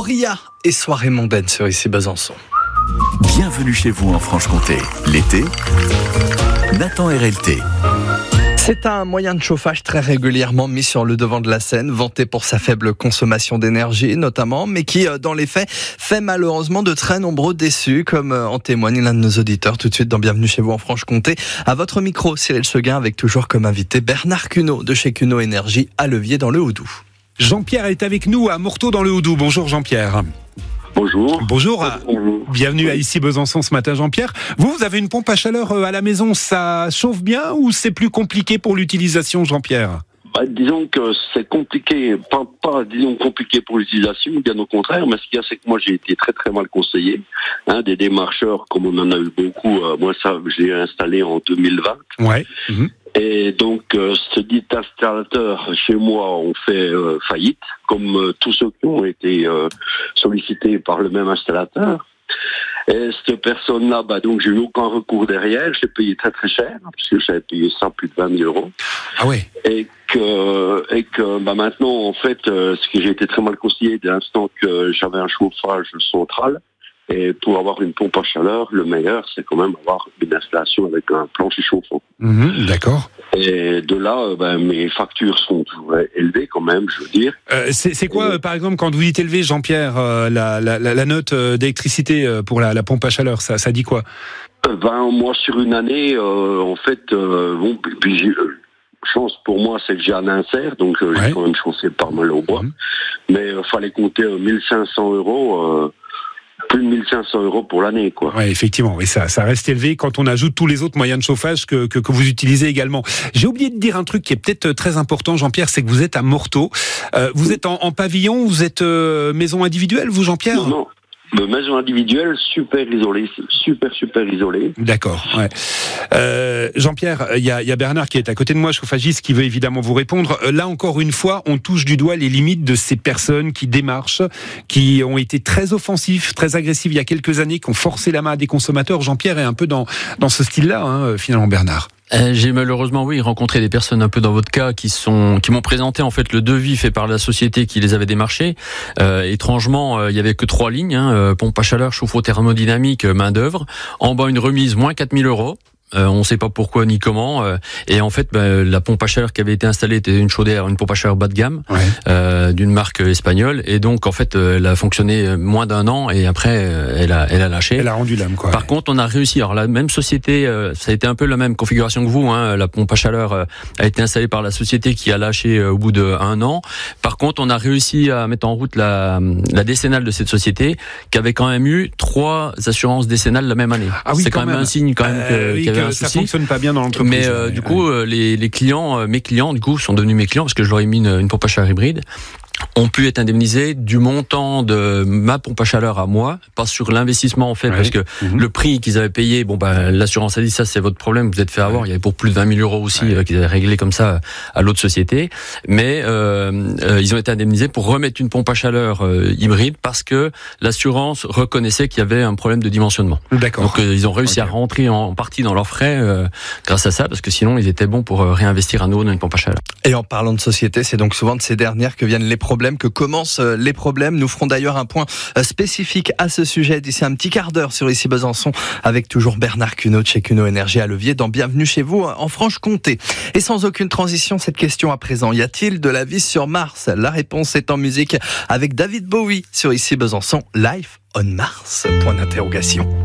Auria et soirée mondaine sur ici Besançon. Bienvenue chez vous en Franche-Comté. L'été, Nathan RLT. C'est un moyen de chauffage très régulièrement mis sur le devant de la scène, vanté pour sa faible consommation d'énergie notamment, mais qui, dans les faits, fait malheureusement de très nombreux déçus, comme en témoigne l'un de nos auditeurs tout de suite dans Bienvenue chez vous en Franche-Comté. À votre micro, Cyril Seguin, avec toujours comme invité Bernard Cuneau de chez Cuneau Énergie à Levier dans le Haut-Doubs. Jean-Pierre est avec nous à Morteau dans le Haut-Doubs. Bonjour Jean-Pierre. Bonjour. Bonjour. Bienvenue à ici Besançon ce matin Jean-Pierre. Vous avez une pompe à chaleur à la maison, ça chauffe bien ou c'est plus compliqué pour l'utilisation Jean-Pierre ? Disons que c'est compliqué, pas disons compliqué pour l'utilisation, bien au contraire, mais ce qu'il y a, c'est que moi j'ai été très très mal conseillé. Des démarcheurs, comme on en a eu beaucoup, moi ça je l'ai installé en 2020. Ouais. Et donc ce dit installateur chez moi ont fait faillite, comme tous ceux qui ont été sollicités par le même installateur. Et cette personne-là, donc j'ai eu aucun recours derrière, j'ai payé très très cher, puisque j'avais payé ça plus de 20 000 €. Ah ouais. Et que maintenant, en fait, ce que j'ai été très mal conseillé dès l'instant que j'avais un chauffage central, et pour avoir une pompe à chaleur, le meilleur, c'est quand même avoir une installation avec un plancher chauffant. D'accord. Et de là, mes factures sont élevées quand même, je veux dire. C'est quoi, par exemple, quand vous dites élevé, Jean-Pierre, la note d'électricité pour la pompe à chaleur, ça dit quoi ? Moi, sur une année, en fait, chance pour moi, c'est que j'ai un insert, donc j'ai quand même chaussé pas mal au bois. Mais fallait compter 1 500 €. Plus de 1 500 € pour l'année, quoi. Ouais, effectivement, oui, ça reste élevé quand on ajoute tous les autres moyens de chauffage que vous utilisez également. J'ai oublié de dire un truc qui est peut-être très important, Jean-Pierre, c'est que vous êtes à Morteau. Vous êtes en pavillon, vous êtes maison individuelle, vous, Jean-Pierre ? Non. Maison individuelle, super isolée, super isolée. D'accord, ouais. Jean-Pierre, il y a Bernard qui est à côté de moi, chauffagiste, qui veut évidemment vous répondre. Là, encore une fois, on touche du doigt les limites de ces personnes qui démarchent, qui ont été très offensifs, très agressifs il y a quelques années, qui ont forcé la main à des consommateurs. Jean-Pierre est un peu dans ce style-là, finalement, Bernard. J'ai malheureusement rencontré des personnes un peu dans votre cas qui m'ont présenté en fait le devis fait par la société qui les avait démarchés. Étrangement, il y avait que 3 lignes, pompe à chaleur, chauffe-eau thermodynamique, main d'œuvre. En bas une remise moins 4 000 €. On ne sait pas pourquoi ni comment. Et en fait, la pompe à chaleur qui avait été installée était une chaudière, une pompe à chaleur bas de gamme, d'une marque espagnole. Et donc, en fait, elle a fonctionné moins d'1 an et après, elle a lâché. Elle a rendu l'âme, quoi. Par contre, on a réussi. Alors, la même société, ça a été un peu la même configuration que vous. La pompe à chaleur a été installée par la société qui a lâché au bout d'1 an. Par contre, on a réussi à mettre en route la décennale de cette société qui avait quand même eu 3 assurances décennales la même année. Ah oui, c'est quand même un signe qu'il y avait un souci. Ça fonctionne pas bien dans l'entreprise. Mais du coup, les clients, mes clients, du coup, sont devenus mes clients parce que je leur ai mis une pompe à chaleur hybride. Ont pu être indemnisés du montant de ma pompe à chaleur à moi, pas sur l'investissement en fait, parce que le prix qu'ils avaient payé, l'assurance a dit ça c'est votre problème, vous êtes fait avoir. Il y avait pour plus de 20 000 € aussi qu'ils avaient réglé comme ça à l'autre société, mais ils ont été indemnisés pour remettre une pompe à chaleur hybride parce que l'assurance reconnaissait qu'il y avait un problème de dimensionnement. D'accord. Donc ils ont réussi à rentrer en partie dans leurs frais grâce à ça, parce que sinon ils étaient bons pour réinvestir à nouveau dans une pompe à chaleur. Et en parlant de société, c'est donc souvent de ces dernières que viennent les problèmes, que commencent les problèmes. Nous ferons d'ailleurs un point spécifique à ce sujet d'ici un petit quart d'heure sur ici Besançon, avec toujours Bernard Cuneau de chez Cuneau Énergie à Levier dans Bienvenue chez vous en Franche-Comté. Et sans aucune transition, cette question à présent, y a-t-il de la vie sur Mars ? La réponse est en musique avec David Bowie sur ici Besançon, Life on Mars, point d'interrogation.